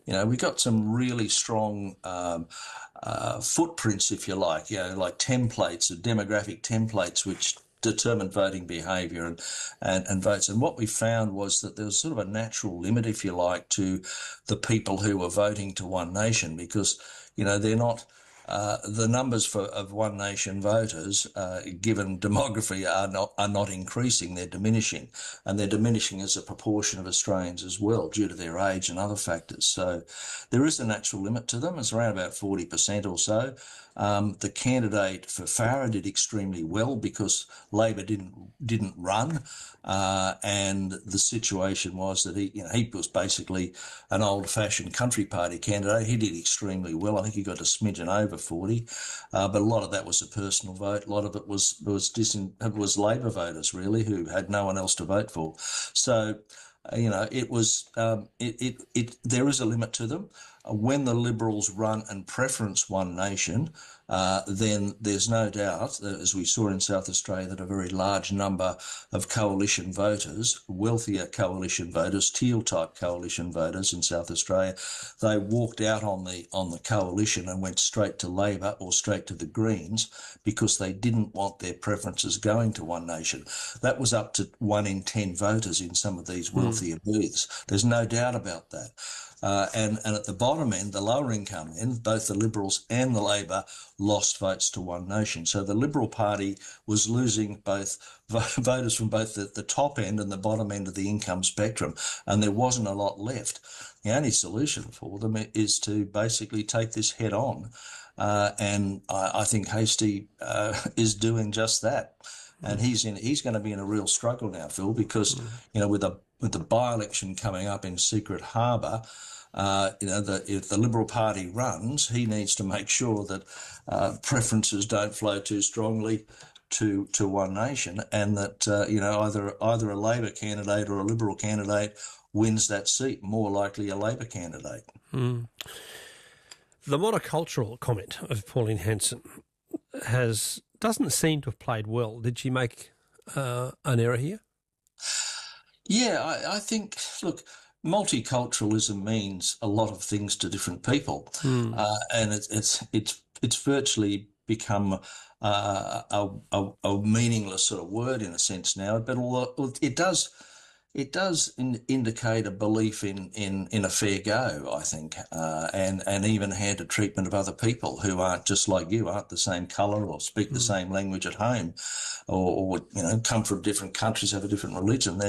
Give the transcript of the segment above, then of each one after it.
we got some really strong footprints, if you like, like templates, demographic templates, which determined voting behaviour and votes. And what we found was that there was sort of a natural limit, if you like, to the people who were voting to One Nation because, they're not the numbers of One Nation voters, given demography, are not increasing. They're diminishing, and they're diminishing as a proportion of Australians as well, due to their age and other factors. So there is a natural limit to them. It's around about 40% or so. The candidate for Farah did extremely well because Labor didn't run, and the situation was that he was basically an old-fashioned country party candidate. He did extremely well. I think he got a smidgen over 40, but a lot of that was a personal vote. A lot of it was Labor voters really who had no one else to vote for. So, it was there is a limit to them. When the Liberals run and preference One Nation, then there's no doubt, as we saw in South Australia, that a very large number of coalition voters, wealthier coalition voters, teal-type coalition voters in South Australia, they walked out on the coalition and went straight to Labor or straight to the Greens because they didn't want their preferences going to One Nation. That was up to 1 in 10 voters in some of these wealthier booths. There's no doubt about that. And at the bottom end, the lower income end, both the Liberals and the Labor lost votes to One Nation. So the Liberal Party was losing both voters from both the top end and the bottom end of the income spectrum, and there wasn't a lot left. The only solution for them is to basically take this head on, and I think Hastie is doing just that. And he's going to be in a real struggle now, Phil, because with the by-election coming up in Secret Harbour, if the Liberal Party runs, he needs to make sure that preferences don't flow too strongly to One Nation, and that either a Labor candidate or a Liberal candidate wins that seat. More likely a Labor candidate. The monocultural comment of Pauline Hanson doesn't seem to have played well. Did she make an error here? Yeah, I think, look, multiculturalism means a lot of things to different people, and it's virtually become a meaningless sort of word in a sense now. But although it does indicate a belief in a fair go, I think, and even-handed treatment of other people who aren't just like you, aren't the same colour or speak the same language at home, or come from different countries, have a different religion.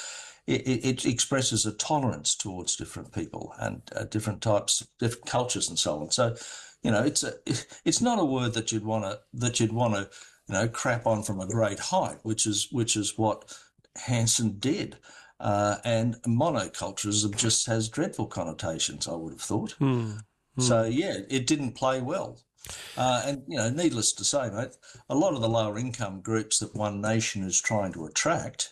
It expresses a tolerance towards different people and different types, different cultures, and so on. So, it's not a word that you'd want to crap on from a great height, which is what Hanson did. And monoculturalism just has dreadful connotations, I would have thought. So, yeah, it didn't play well. And, needless to say, mate, a lot of the lower income groups that One Nation is trying to attract,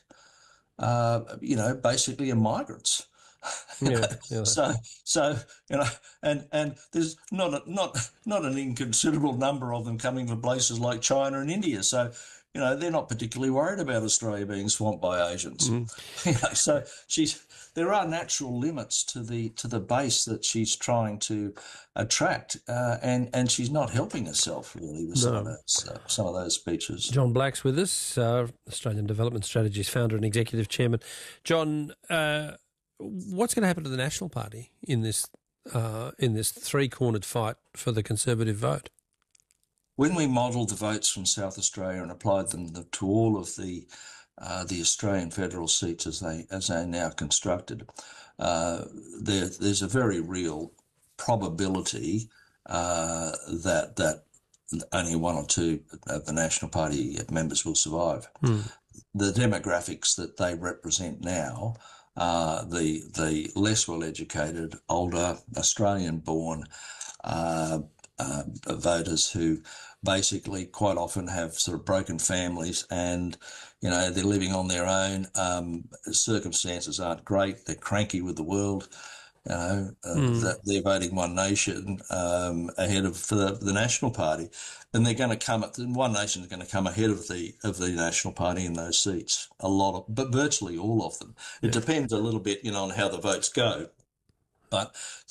basically are migrants. Yeah. So and there's not an inconsiderable number of them coming from places like China and India. So, they're not particularly worried about Australia being swamped by Asians. So there are natural limits to the base that she's trying to attract, and she's not helping herself really with some of those speeches. John Black's with us, Australian Development Strategies founder and executive chairman. John, what's going to happen to the National Party in this three-cornered fight for the Conservative vote? When we modelled the votes from South Australia and applied them to all of the Australian federal seats as they are now constructed, there's a very real probability that only one or two of the National Party members will survive. The demographics that they represent now, the less well-educated, older, Australian-born voters who basically quite often have sort of broken families and, they're living on their own. Circumstances aren't great. They're cranky with the world. That they're voting One Nation ahead of the National Party, and they're going to come. One Nation is going to come ahead of the National Party in those seats. But virtually all of them. It depends a little bit, on how the votes go, but